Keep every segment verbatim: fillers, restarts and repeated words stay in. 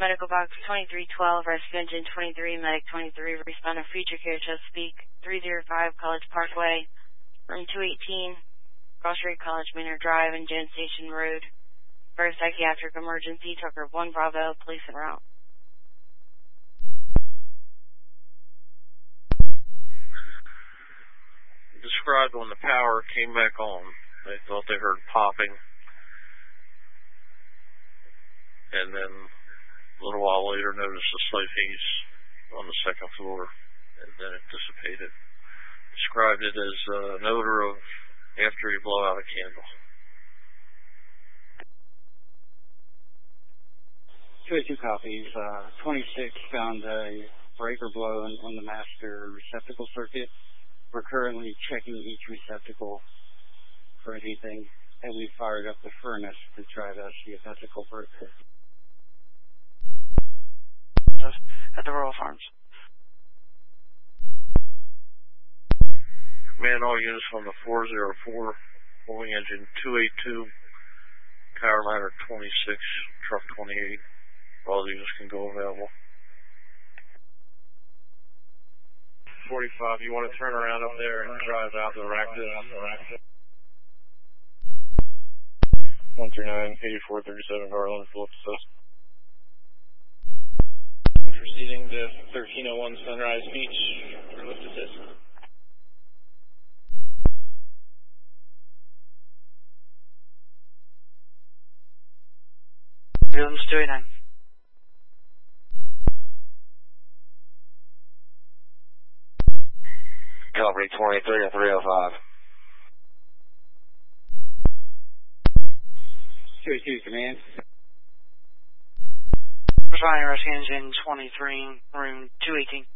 Medical Box twenty-three twelve, Rescue Engine twenty-three, Medic twenty-three, respond to Future Care, Chesapeake, three oh five College Parkway, room two eighteen, Grocery College Manor Drive, and Jan Station Road. For a psychiatric emergency, Tucker one Bravo, police en route. Described when the power came back on. They thought they heard popping. And then a little while later noticed a slight haze on the second floor, and then it dissipated. Described it as uh, an odor of after you blow out a candle. Two eighty-two copies. Uh, twenty-six found a breaker blow on, on the master receptacle circuit. We're currently checking each receptacle for anything, and we fired up the furnace to try to see if that's a culprit. At the Royal Farms. Man, all units from the four oh four, Boeing engine two eighty-two, power ladder twenty-six, truck twenty-eight. All units can go available. forty-five, you want to turn around up there and drive out the rack. one three nine, eighty-four thirty-seven, Garland, Phillips. Proceeding to thirteen oh one Sunrise Beach, lift assist. Williams two eighty-nine. Calvary twenty-three to three oh five. two eighty-two, command. Responding Rescue Engine twenty-three, room two eighteen.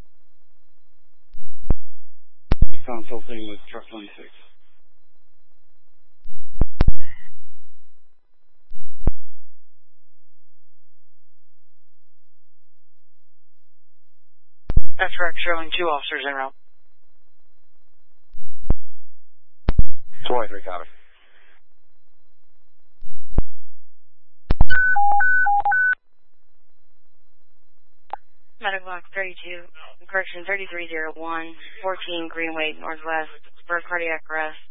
Consulting with truck twenty-six. That's correct, showing two officers en route. twenty-three, copy. Medical Box thirty-two, correction thirty-three oh one, fourteen Greenway Northwest, for cardiac arrest.